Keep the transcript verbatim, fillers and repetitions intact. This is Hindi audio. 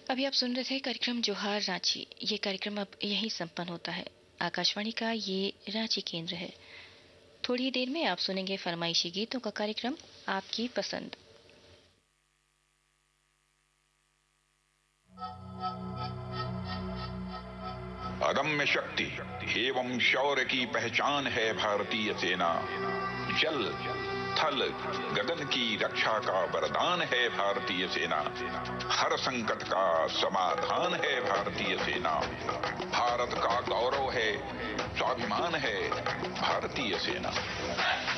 अभी आप सुन रहे थे कार्यक्रम जोहार रांची। ये कार्यक्रम अब यहीं संपन्न होता है। आकाशवाणी का ये रांची केंद्र है। थोड़ी ही देर में आप सुनेंगे फरमाइशी गीतों का कार्यक्रम आपकी पसंद। अदम्य शक्ति एवं शौर्य की पहचान है भारतीय सेना। जल थल गगन की रक्षा का वरदान है भारतीय सेना। हर संकट का समाधान है भारतीय सेना। भारत का गौरव है, स्वाभिमान है भारतीय सेना।